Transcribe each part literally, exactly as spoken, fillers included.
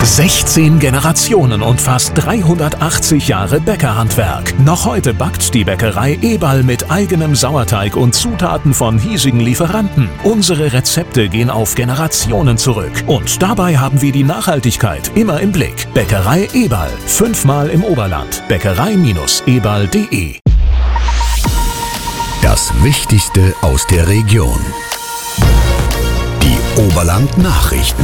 sechzehn Generationen und fast dreihundertachtzig Jahre Bäckerhandwerk. Noch heute backt die Bäckerei Eberl mit eigenem Sauerteig und Zutaten von hiesigen Lieferanten. Unsere Rezepte gehen auf Generationen zurück. Und dabei haben wir die Nachhaltigkeit immer im Blick. Bäckerei Eberl. Fünfmal im Oberland. Bäckerei Eberl punkt de. Das Wichtigste aus der Region. Die Oberland-Nachrichten.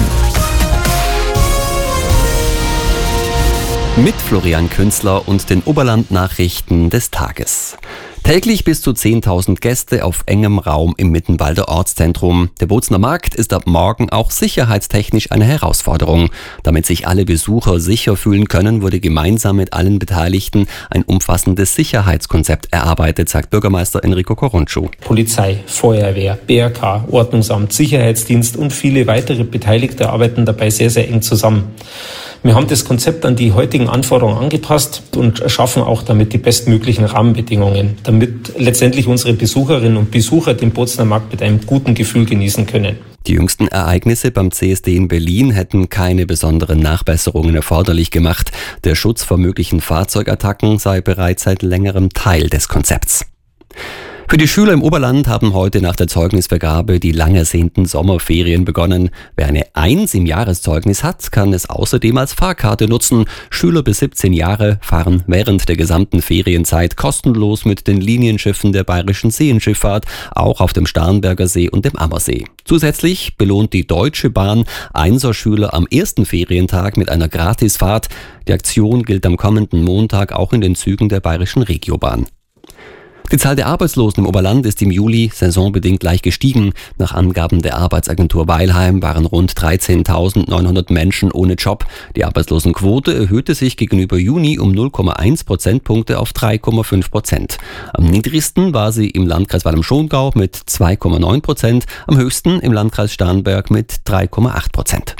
Mit Florian Künzler und den Oberland-Nachrichten des Tages. Täglich bis zu zehntausend Gäste auf engem Raum im Mittenwalder Ortszentrum. Der Bozner Markt ist ab morgen auch sicherheitstechnisch eine Herausforderung. Damit sich alle Besucher sicher fühlen können, wurde gemeinsam mit allen Beteiligten ein umfassendes Sicherheitskonzept erarbeitet, sagt Bürgermeister Enrico Corroncio. Polizei, Feuerwehr, B R K, Ordnungsamt, Sicherheitsdienst und viele weitere Beteiligte arbeiten dabei sehr, sehr eng zusammen. Wir haben das Konzept an die heutigen Anforderungen angepasst und schaffen auch damit die bestmöglichen Rahmenbedingungen, damit letztendlich unsere Besucherinnen und Besucher den Bozner Markt mit einem guten Gefühl genießen können. Die jüngsten Ereignisse beim C S D in Berlin hätten keine besonderen Nachbesserungen erforderlich gemacht. Der Schutz vor möglichen Fahrzeugattacken sei bereits seit längerem Teil des Konzepts. Für die Schüler im Oberland haben heute nach der Zeugnisvergabe die lang ersehnten Sommerferien begonnen. Wer eine Eins im Jahreszeugnis hat, kann es außerdem als Fahrkarte nutzen. Schüler bis siebzehn Jahre fahren während der gesamten Ferienzeit kostenlos mit den Linienschiffen der Bayerischen Seenschifffahrt, auch auf dem Starnberger See und dem Ammersee. Zusätzlich belohnt die Deutsche Bahn Einser-Schüler am ersten Ferientag mit einer Gratisfahrt. Die Aktion gilt am kommenden Montag auch in den Zügen der Bayerischen Regiobahn. Die Zahl der Arbeitslosen im Oberland ist im Juli saisonbedingt leicht gestiegen. Nach Angaben der Arbeitsagentur Weilheim waren rund dreizehntausendneunhundert Menschen ohne Job. Die Arbeitslosenquote erhöhte sich gegenüber Juni um null Komma eins Prozentpunkte auf drei Komma fünf Prozent. Am niedrigsten war sie im Landkreis Walm-Schongau mit zwei Komma neun Prozent, am höchsten im Landkreis Starnberg mit drei Komma acht Prozent.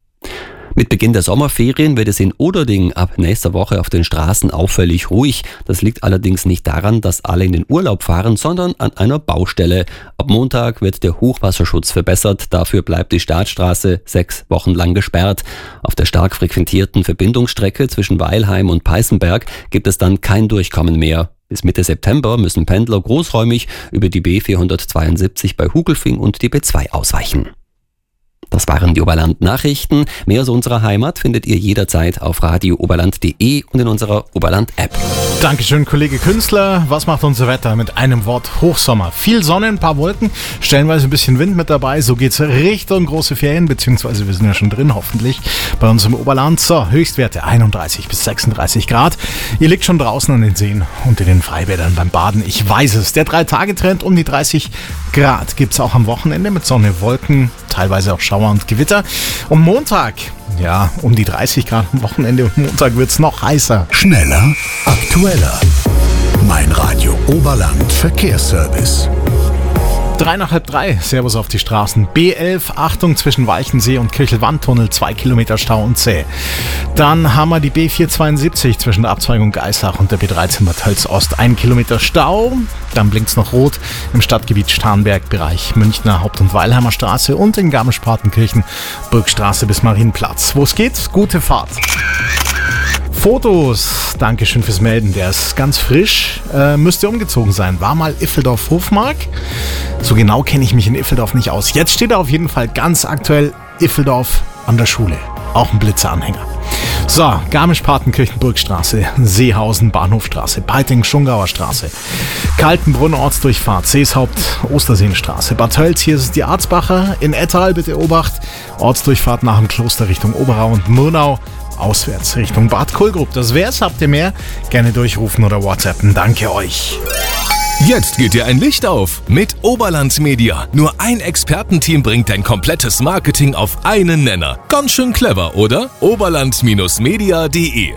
Mit Beginn der Sommerferien wird es in Oderding ab nächster Woche auf den Straßen auffällig ruhig. Das liegt allerdings nicht daran, dass alle in den Urlaub fahren, sondern an einer Baustelle. Ab Montag wird der Hochwasserschutz verbessert. Dafür bleibt die Startstraße sechs Wochen lang gesperrt. Auf der stark frequentierten Verbindungsstrecke zwischen Weilheim und Peißenberg gibt es dann kein Durchkommen mehr. Bis Mitte September müssen Pendler großräumig über die B vierhundertzweiundsiebzig bei Hugelfing und die B zwei ausweichen. Das waren die Oberland-Nachrichten. Mehr aus unserer Heimat findet ihr jederzeit auf radio oberland punkt de und in unserer Oberland-App. Dankeschön, Kollege Künstler. Was macht unser Wetter? Mit einem Wort: Hochsommer. Viel Sonne, ein paar Wolken, stellenweise ein bisschen Wind mit dabei. So geht's Richtung große Ferien, beziehungsweise wir sind ja schon drin, hoffentlich, bei uns im Oberland. So, Höchstwerte einunddreißig bis sechsunddreißig Grad. Ihr liegt schon draußen an den Seen und in den Freibädern beim Baden. Ich weiß es. Der Drei-Tage-Trend um die dreißig Grad gibt's auch am Wochenende mit Sonne, Wolken, teilweise auch Schauer und Gewitter. Und Montag, ja, um die dreißig Grad am Wochenende und Montag wird's noch heißer. Schneller, aktueller. Mein Radio Oberland Verkehrsservice. Drei nach halb drei, Servus auf die Straßen. B elf, Achtung zwischen Walchensee und Kirchelwandtunnel, zwei Kilometer Stau und zäh. Dann haben wir die B vierhundertzweiundsiebzig zwischen der Abzweigung Geisach und der B dreizehn Bad Tölz Ost, ein Kilometer Stau. Dann blinkt's noch rot im Stadtgebiet Starnberg, Bereich Münchner Haupt- und Weilheimer Straße und in Garmisch-Partenkirchen, Burgstraße bis Marienplatz. Wo es geht, gute Fahrt. Fotos, Dankeschön fürs Melden, der ist ganz frisch, äh, müsste umgezogen sein, war mal Iffeldorf Hofmark, so genau kenne ich mich in Iffeldorf nicht aus. Jetzt steht er auf jeden Fall ganz aktuell Iffeldorf an der Schule, auch ein Blitzeranhänger. So, Garmisch-Partenkirchen Burgstraße, Seehausen Bahnhofstraße, Peiting Schongauer Straße, Kaltenbrunn Ortsdurchfahrt, Seeshaupt Osterseenstraße, Bad Tölz, hier ist es die Arzbacher, in Ettal bitte Obacht, Ortsdurchfahrt nach dem Kloster Richtung Oberau und Murnau, auswärts Richtung Bad Kohlgrub. Das wär's, habt ihr mehr? Gerne durchrufen oder WhatsAppen. Danke euch. Jetzt geht dir ein Licht auf mit Oberland Media. Nur ein Expertenteam bringt dein komplettes Marketing auf einen Nenner. Ganz schön clever, oder? oberland Bindestrich media punkt de